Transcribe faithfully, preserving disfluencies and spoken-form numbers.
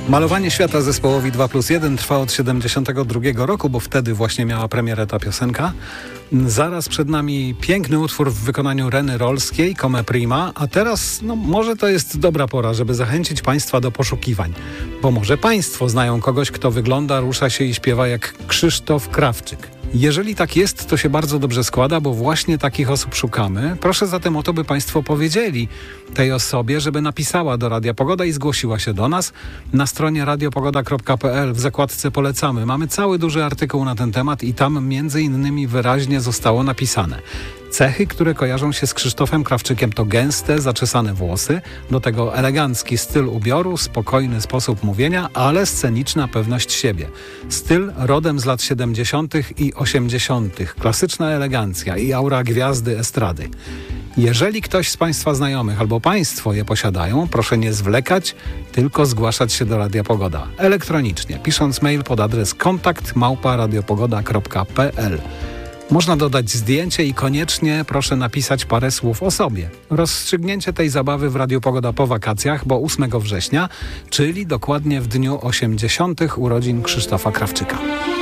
Malowanie świata zespołowi dwa plus jeden trwa od siedemdziesiątego drugiego roku, bo wtedy właśnie miała premierę ta piosenka. Zaraz przed nami piękny utwór w wykonaniu Reny Rolskiej, Come Prima, a teraz no, może to jest dobra pora, żeby zachęcić Państwa do poszukiwań. Bo może Państwo znają kogoś, kto wygląda, rusza się i śpiewa jak Krzysztof Krawczyk. Jeżeli tak jest, to się bardzo dobrze składa, bo właśnie takich osób szukamy. Proszę zatem o to, by Państwo powiedzieli tej osobie, żeby napisała do Radia Pogoda i zgłosiła się do nas. Na stronie radiopogoda kropka p l w zakładce Polecamy mamy cały duży artykuł na ten temat i tam między innymi wyraźnie zostało napisane. Cechy, które kojarzą się z Krzysztofem Krawczykiem, to gęste, zaczesane włosy, do tego elegancki styl ubioru, spokojny sposób mówienia, ale sceniczna pewność siebie. Styl rodem z lat siedemdziesiątych i osiemdziesiątych. Klasyczna elegancja i aura gwiazdy estrady. Jeżeli ktoś z Państwa znajomych albo Państwo je posiadają, proszę nie zwlekać, tylko zgłaszać się do Radia Pogoda. Elektronicznie, pisząc mail pod adres kontakt małpa radiopogoda kropka p l. Można dodać zdjęcie i koniecznie proszę napisać parę słów o sobie. Rozstrzygnięcie tej zabawy w Radiu Pogoda po wakacjach, bo ósmego września, czyli dokładnie w dniu osiemdziesiątych urodzin Krzysztofa Krawczyka.